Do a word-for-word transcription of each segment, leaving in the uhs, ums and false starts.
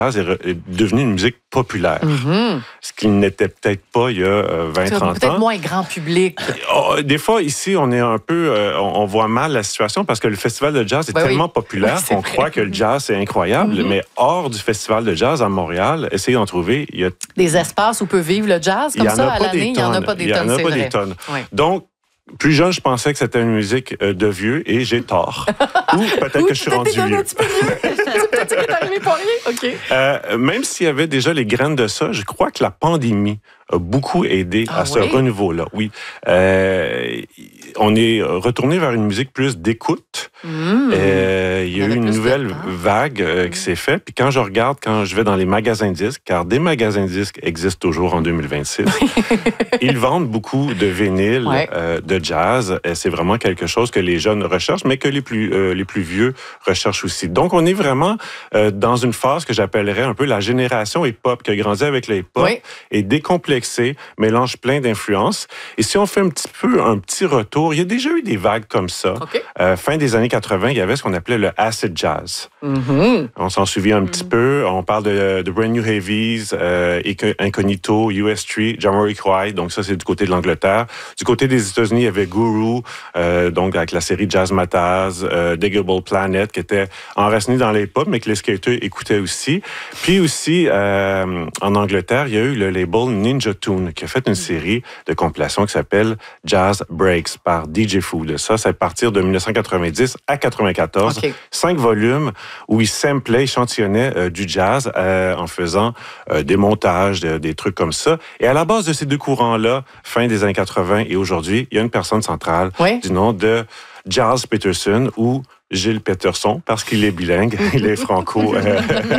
est, est devenu une musique populaire. Mm-hmm. Ce qu'il n'était peut-être pas il y a euh, vingt trente ans. Peut-être moins grand public. Des fois, ici, on est un peu... Euh, on voit mal la situation parce que le festival de jazz est ben tellement oui. populaire oui, qu'on vrai. croit que le jazz, c'est incroyable. Mm-hmm. Mais hors du festival de jazz à Montréal, essayez d'en trouver. Il y a... Des espaces où peut vivre le jazz comme ça à l'année? Il n'y en a pas des tonnes, Il n'y en a pas des tonnes. Oui. Donc, plus jeune, je pensais que c'était une musique de vieux et j'ai tort. Ou peut-être que je suis rendu vieux. Un petit peu mieux. Peut-être que t'es arrivé pour rien. OK. Euh, même s'il y avait déjà les graines de ça, je crois que la pandémie a beaucoup aidé ah, à ce oui? renouveau-là. Oui. Euh, on est retourné vers une musique plus d'écoute. Mmh. Euh, il y a eu une nouvelle vague euh, qui mmh. s'est faite. Puis quand je regarde, quand je vais dans les magasins de disques, car des magasins de disques existent toujours en deux mille vingt-six, ils vendent beaucoup de vinyles ouais. euh, de jazz. Et c'est vraiment quelque chose que les jeunes recherchent, mais que les plus, euh, les plus vieux recherchent aussi. Donc, on est vraiment euh, dans une phase que j'appellerais un peu la génération hip-hop, qui a grandi avec le hip-hop oui. et décomplexé, mélange plein d'influences. Et si on fait un petit peu un petit retour, il y a déjà eu des vagues comme ça. Okay. Euh, fin des années quatre-vingt, il y avait ce qu'on appelait le acid jazz. Mm-hmm. On s'en souvient un mm-hmm. petit peu. On parle de, de Brand New Heavies, euh, Incognito, U S trois, Jamiroquai. Donc ça, c'est du côté de l'Angleterre. Du côté des États-Unis, il y avait Guru, euh, donc avec la série Jazz Mataz, euh, Diggable Planet, qui était enraciné dans les pop, mais que les skaters écoutaient aussi. Puis aussi, euh, en Angleterre, il y a eu le label Ninja Tune, qui a fait une série de compilations qui s'appelle Jazz Breaks par D J Food. Ça, c'est à partir de dix-neuf quatre-vingt-dix à quatre-vingt-quatorze. Okay. Cinq volumes où il samplait, échantillonnait euh, du jazz euh, en faisant euh, des montages, de, des trucs comme ça. Et à la base de ces deux courants-là, fin des années quatre-vingt et aujourd'hui, il y a une personne centrale oui. du nom de Gilles Peterson ou Gilles Peterson, parce qu'il est bilingue, il est franco-anglais,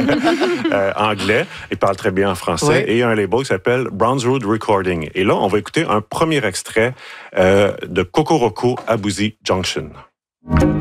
euh, euh, il parle très bien en français, oui. et il y a un label qui s'appelle Browns Road Recording. Et là, on va écouter un premier extrait euh, de Kokoroko Abuzi Junction.